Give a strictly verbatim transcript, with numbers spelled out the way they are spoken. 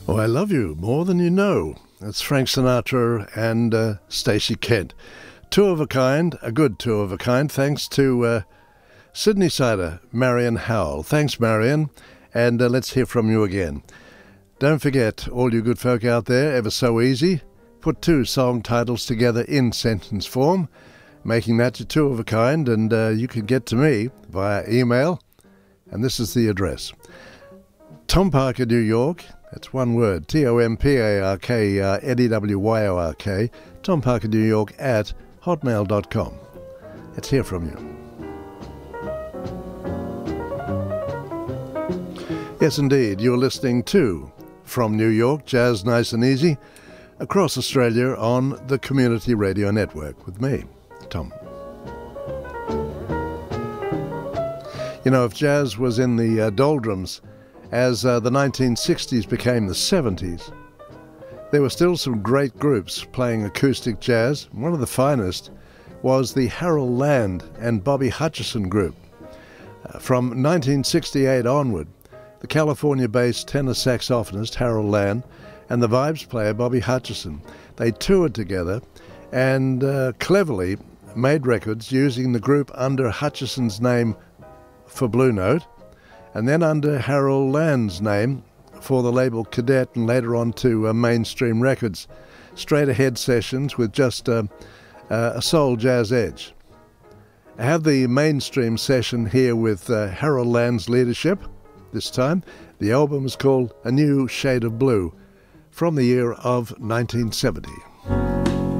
Oh, I Love You More Than You Know. That's Frank Sinatra and uh, Stacey Kent. Two of a kind, a good two of a kind, thanks to uh, Sydney Sider, Marion Howell. Thanks, Marion, and uh, let's hear from you again. Don't forget, all you good folk out there, ever so easy, put two song titles together in sentence form, making that your two of a kind, and uh, you can get to me via email, and this is the address. Tom Parker, New York. That's one word, T O M P A R K uh, N E W Y O R K, Tom Parker, New York at hotmail dot com. Let's hear from you. Yes, indeed, you're listening to From New York, Jazz Nice and Easy, across Australia on the Community Radio Network with me, Tom. You know, if jazz was in the uh, doldrums as uh, the nineteen sixties became the seventies, there were still some great groups playing acoustic jazz. One of the finest was the Harold Land and Bobby Hutcherson Group. Uh, from nineteen sixty-eight onward, the California-based tenor saxophonist Harold Land and the vibes player Bobby Hutcherson, they toured together and uh, cleverly made records using the group under Hutcherson's name for Blue Note, and then under Harold Land's name for the label Cadet, and later on to uh, Mainstream Records. Straight ahead sessions with just uh, uh, a soul jazz edge. I have the Mainstream session here with uh, Harold Land's leadership this time. The album is called A New Shade of Blue, from the year of nineteen seventy.